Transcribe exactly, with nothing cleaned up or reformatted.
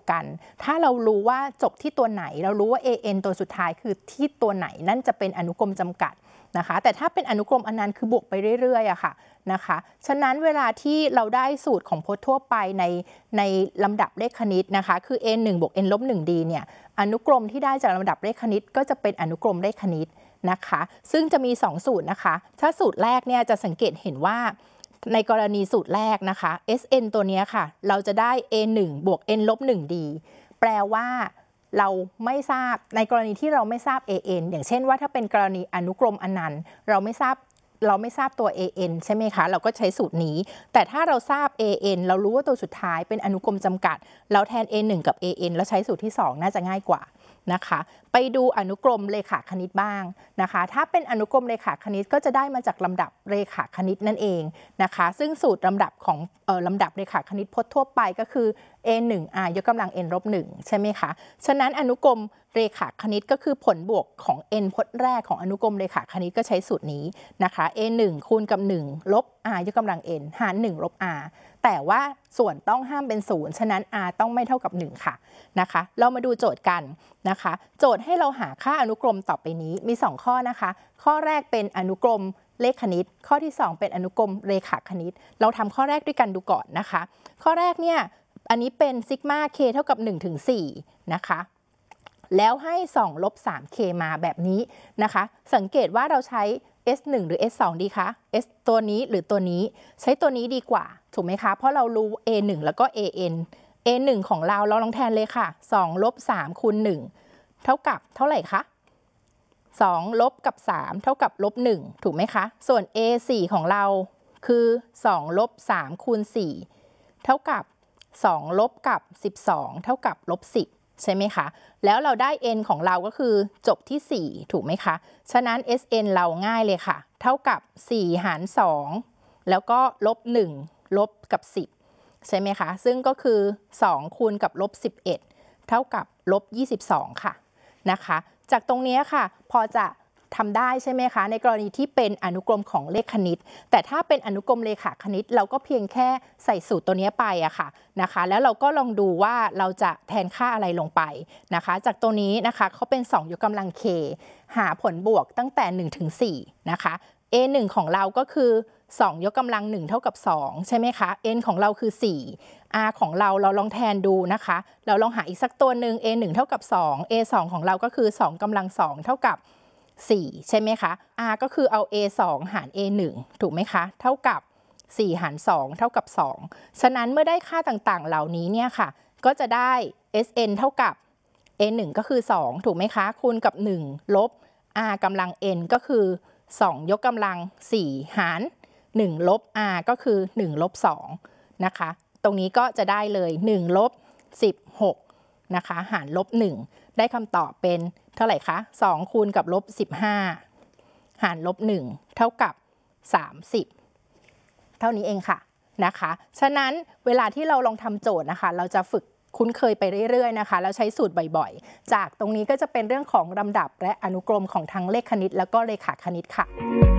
กันถ้าเรารู้ว่าจบที่ตัวไหนเรารู้ว่า an ตัวสุดท้ายคือที่ตัวไหนนั่นจะเป็นอนุกรมจำกัดนะคะแต่ถ้าเป็นอนุกรมอนันต์คือบวกไปเรื่อยๆอะค่ะนะคะฉะนั้นเวลาที่เราได้สูตรของพจน์ทั่วไปในในลำดับเลขคณิตนะคะคือ n หนึ่งบวก n ลบหนึ่ง d เนี่ยอนุกรมที่ได้จากลำดับเลขคณิตก็จะเป็นอนุกรมเลขคณิตนะคะซึ่งจะมีสองสูตรนะคะถ้าสูตรแรกเนี่ยจะสังเกตเห็นว่าในกรณีสูตรแรกนะคะ sn ตัวนี้ค่ะเราจะได้ a หนึ่งบวก n ลบหนึ่ง d แปลว่าเราไม่ทราบในกรณีที่เราไม่ทราบ an อย่างเช่นว่าถ้าเป็นกรณีอนุกรมอนันต์เราไม่ทราบเราไม่ทราบตัว an ใช่ไหมคะเราก็ใช้สูตรนี้แต่ถ้าเราทราบ an เรารู้ว่าตัวสุดท้ายเป็นอนุกรมจำกัดเราแทน a หนึ่ง กับ an แล้วใช้สูตรที่สองน่าจะง่ายกว่านะคะไปดูอนุกรมเรขาคณิตบ้างนะคะถ้าเป็นอนุกรมเรขาคณิตก็จะได้มาจากลำดับเรขาคณิตนั่นเองนะคะซึ่งสูตรลำดับของเอ่อลำดับเรขาคณิตพจน์ทั่วไปก็คือ a หนึ่ง r ยกกำลัง n ลบหนึ่งใช่ไหมคะฉะนั้นอนุกรมเรขาคณิตก็คือผลบวกของ n พจน์แรกของอนุกรมเรขาคณิตก็ใช้สูตรนี้นะคะ a หนึ่ง คูณกับหนึ่งลบ r ยกกำลัง n หารหนึ่งลบ r แต่ว่าส่วนต้องห้ามเป็นศูนย์ฉะนั้น r ต้องไม่เท่ากับหนึ่งค่ะนะคะเรามาดูโจทย์กันนะคะโจทย์ให้เราหาค่าอนุกรมต่อไปนี้มีสองข้อนะคะข้อแรกเป็นอนุกรมเลขคณิตข้อที่สองเป็นอนุกรมเรขาคณิตเราทำข้อแรกด้วยกันดูก่อนนะคะข้อแรกเนี่ยอันนี้เป็นซิกมา k เท่ากับหนึ่งถึงสี่นะคะแล้วให้สองลบ สาม k มาแบบนี้นะคะสังเกตว่าเราใช้ s หนึ่ง หรือ s สอง ดีคะ s ตัวนี้หรือตัวนี้ใช้ตัวนี้ดีกว่าถูกไหมคะเพราะเรารู้ a หนึ่ง แล้วก็ an a หนึ่ง ของเราเราลองแทนเลยค่ะสองลบสามคูณหนึ่งเท่ากับเท่าไหร่คะสองลบกับสามเท่ากับลบหนึ่งถูกไหมคะส่วน a สี่ ของเราคือสองลบสามคูณสี่เท่ากับสองลบกับสิบสองเท่ากับลบสิบใช่ไหมคะแล้วเราได้ n ของเราก็คือจบที่สี่ถูกไหมคะฉะนั้น sn เราง่ายเลยค่ะเท่ากับสี่หารสองแล้วก็ลบหนึ่งลบกับสิบใช่ไหมคะซึ่งก็คือสองคูณกับลบสิบเอ็ดเท่ากับลบยี่สิบสองค่ะนะคะจากตรงนี้ค่ะพอจะทำได้ใช่ไหมคะในกรณีที่เป็นอนุกรมของเลขคณิตแต่ถ้าเป็นอนุกรมเรขาคณิตเราก็เพียงแค่ใส่สูตรตัวนี้ไปอะค่ะนะคะแล้วเราก็ลองดูว่าเราจะแทนค่าอะไรลงไปนะคะจากตัวนี้นะคะเขาเป็นสองยกกำลัง k หาผลบวกตั้งแต่หนึ่งถึงสี่นะคะ a หนึ่ง ของเราก็คือสองยกกำลังหนึ่งเท่ากับสองใช่ไหมคะ n ของเราคือสี่ r ของเราเราลองแทนดูนะคะเราลองหาอีกสักตัวหนึ่ง a หนึ่ง เท่ากับสอง a สอง ของเราก็คือสองกำลังสองเท่ากับสี่ใช่ไหมคะ r ก็คือเอา a สอง หาร a หนึ่ง ถูกไหมคะเท่ากับสี่หารสองเท่ากับสองฉะนั้นเมื่อได้ค่าต่างๆเหล่านี้เนี่ยค่ะก็จะได้ sn เท่ากับ a หนึ่ง ก็คือสองถูกไหมคะคูณกับหนึ่งลบ r กำลัง n ก็คือสองยกกำลังสี่หารหนึ่งลบ r ก็คือหนึ่งลบสองนะคะตรงนี้ก็จะได้เลยหนึ่งลบสิบหกนะคะหารลบหนึ่งได้คำตอบเป็นเท่าไหร่คะสองคูณกับลบสิบห้าหารลบหนึ่งเท่ากับสามสิบเท่านี้เองค่ะนะคะฉะนั้นเวลาที่เราลองทำโจทย์นะคะเราจะฝึกคุ้นเคยไปเรื่อยๆนะคะแล้วใช้สูตรบ่อยๆจากตรงนี้ก็จะเป็นเรื่องของลำดับและอนุกรมของทั้งเลขคณิตแล้วก็เรขาคณิตค่ะ